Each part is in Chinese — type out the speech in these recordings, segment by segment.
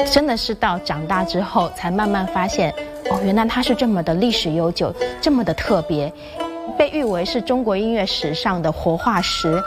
真的是到长大之后才慢慢发现，哦，原来它是这么的历史悠久，这么的特别，被誉为是中国音乐史上的活化石。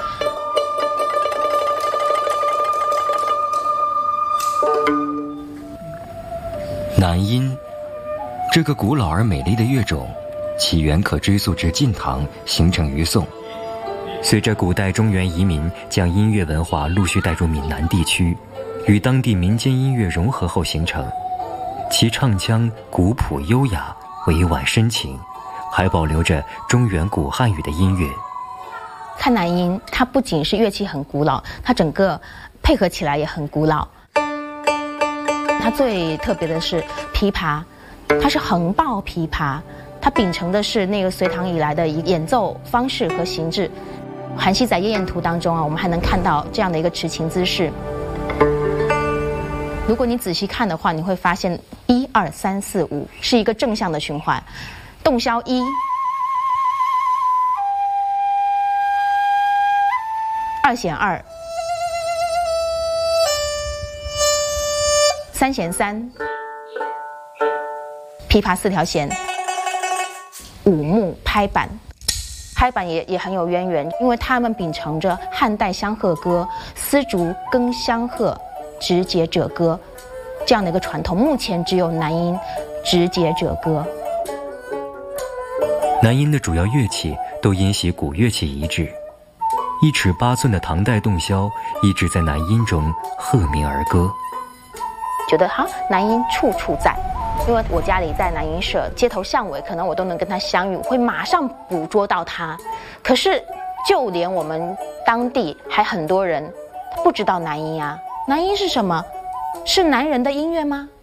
南音，这个古老而美丽的乐种，起源可追溯至晋唐，形成于宋。随着古代中原移民将音乐文化陆续带入闽南地区，与当地民间音乐融合后形成。其唱腔古朴优雅，委婉深情，还保留着中原古汉语的音乐。 看南音，它不仅是乐器很古老，它整个配合起来也很古老。它最特别的是琵琶，它是横抱琵琶，它秉承的是那个隋唐以来的演奏方式和形制。韩熙载夜宴图当中啊，我们还能看到这样的一个持琴姿势。如果你仔细看的话，你会发现1、2、3、4、5是一个正向的循环。洞箫1，2弦2，3弦3，琵琶4条弦，5木拍板。拍板也很有渊源，因为他们秉承着汉代香鹤歌、丝竹更香鹤、执节者歌这样的一个传统。目前只有南音执节者歌。 南音的主要乐器都因袭古乐器遗址，1尺8寸的唐代洞箫一直在南音中鹤鸣而歌。 觉得南音处处在。因为我家里在南音社，街头巷尾可能我都能跟他相遇，我会马上捕捉到他。可是就连我们当地还很多人不知道南音啊，南音是什么？是男人的音乐吗？